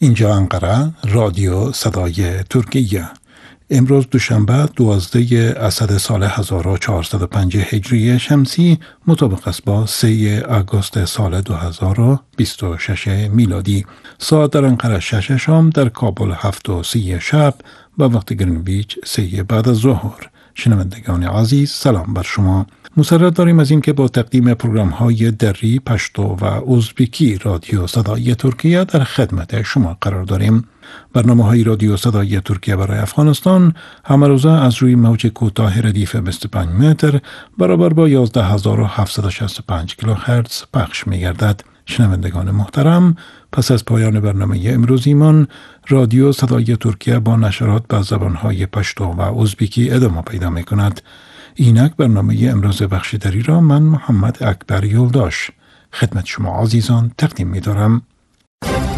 اینجا انقره، رادیو صدای ترکیه. امروز دوشنبه 12 اسد سال 1405 هجری شمسی مطابق است با 3 آگوست سال 2026 میلادی. ساعت در انقره 6 شام، در کابل 7:30 شب و وقت گرینویچ 3 بعد از ظهر. شنوندگان عزیز، سلام بر شما. مسرت داریم از این که با تقدیم پروگرام های دری، پشتو و ازبکی رادیو صدای ترکیه در خدمت شما قرار داریم. برنامه های رادیو صدای ترکیه برای افغانستان همه روزه از روی موج کوتاه ردیف 25 متر برابر با 11765 کیلوهرتز پخش می گردد. شنوندگان محترم، پس از پایان برنامه امروزیمان، رادیو صدای ترکیه با نشرات به زبانهای پشتو و ازبکی ادامه پیدا می کند. اینک برنامه امروز بخش دری را من محمد اکبر یلداش خدمت شما عزیزان تقدیم می دارم.